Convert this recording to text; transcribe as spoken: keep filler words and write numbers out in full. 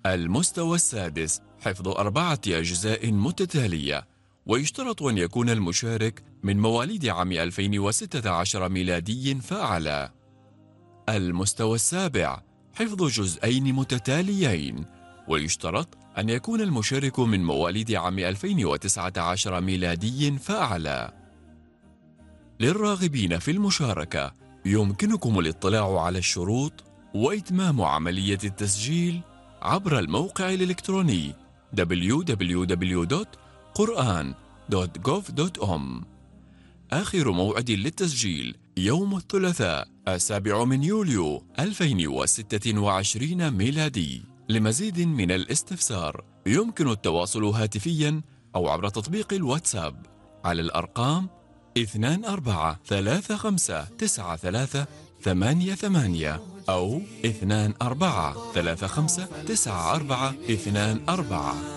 المستوى السادس حفظ أربعة أجزاء متتالية، ويشترط أن يكون المشارك من مواليد عام ألفين وستة عشر ميلادي فأعلى. المستوى السابع حفظ جزئين متتاليين، ويشترط أن يكون المشارك من مواليد عام ألفين وتسعة عشر ميلادي فأعلى. للراغبين في المشاركة يمكنكم الاطلاع على الشروط وإتمام عملية التسجيل عبر الموقع الإلكتروني دبليو دبليو دبليو دوت قرآن دوت جوف دوت أم. آخر موعد للتسجيل يوم الثلاثاء السابع من يوليو ألفين وستة وعشرين ميلادي. لمزيد من الاستفسار يمكن التواصل هاتفيا أو عبر تطبيق الواتساب على الأرقام اثنان أربعة ثلاثة خمسة تسعة ثلاثة ثمانية ثمانية أو اثنان أربعة ثلاثة خمسة تسعة أربعة اثنان أربعة.